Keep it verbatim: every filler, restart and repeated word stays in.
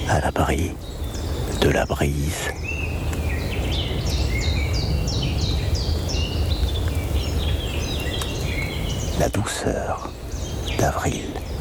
à l'abri de la brise. La douceur d'avril.